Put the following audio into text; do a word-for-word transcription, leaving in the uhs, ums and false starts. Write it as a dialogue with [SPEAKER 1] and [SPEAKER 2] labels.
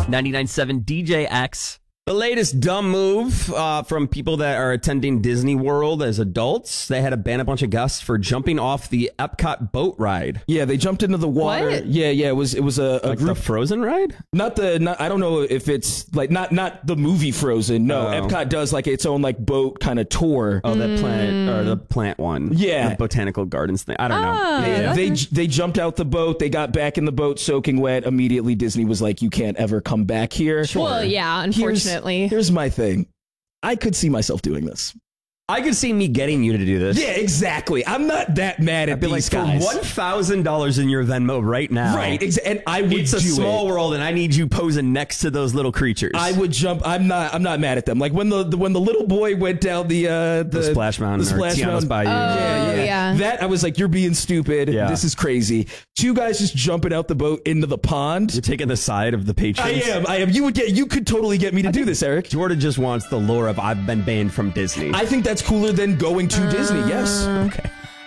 [SPEAKER 1] ninety-nine point seven D J X. The latest dumb move uh, from people that are attending Disney World as adults. They had to ban a bunch of guests for jumping off the Epcot boat ride.
[SPEAKER 2] Yeah, they jumped into the water.
[SPEAKER 3] What?
[SPEAKER 2] Yeah, yeah. It was it was a, a
[SPEAKER 1] Like
[SPEAKER 2] group.
[SPEAKER 1] the Frozen ride?
[SPEAKER 2] Not the. Not, I don't know if it's like not not the movie Frozen. No,
[SPEAKER 1] Oh.
[SPEAKER 2] Epcot does like its own like boat kind of tour.
[SPEAKER 1] Oh, the plant or the plant one.
[SPEAKER 2] Yeah.
[SPEAKER 1] The botanical gardens thing. I don't know.
[SPEAKER 3] Oh,
[SPEAKER 2] Yeah,
[SPEAKER 3] that's
[SPEAKER 2] they
[SPEAKER 3] in-
[SPEAKER 2] they jumped out the boat. They got back in the boat soaking wet. Immediately, Disney was like, "You can't ever come back here."
[SPEAKER 3] Well, yeah, unfortunately.
[SPEAKER 2] Here's, here's my thing. I could see myself doing this.
[SPEAKER 1] I could see me getting you to do this.
[SPEAKER 2] Yeah, exactly. I'm not that mad at
[SPEAKER 1] I'd be like,
[SPEAKER 2] these guys.
[SPEAKER 1] for one thousand dollars in your Venmo right now.
[SPEAKER 2] Right, exa- and I would
[SPEAKER 1] It's a
[SPEAKER 2] do
[SPEAKER 1] small
[SPEAKER 2] it.
[SPEAKER 1] world, and I need you posing next to those little creatures.
[SPEAKER 2] I would jump. I'm not. I'm not mad at them. Like when the, the when the little boy went down the uh, the,
[SPEAKER 1] The Splash Mountain
[SPEAKER 2] the
[SPEAKER 1] or
[SPEAKER 2] Splash
[SPEAKER 1] Tiana's
[SPEAKER 2] Mountain.
[SPEAKER 1] Bayou.
[SPEAKER 2] yeah, yeah,
[SPEAKER 3] yeah.
[SPEAKER 2] That I was like, you're being stupid.
[SPEAKER 1] Yeah.
[SPEAKER 2] This is crazy. Two guys just jumping out the boat into the pond.
[SPEAKER 1] You're taking the side of the patrons.
[SPEAKER 2] I am. I am. You would get. You could totally get me to do this, Eric.
[SPEAKER 1] Jordan just wants the lore of I've been banned from Disney.
[SPEAKER 2] I think that's cooler than going to Disney. Yes.
[SPEAKER 1] okay.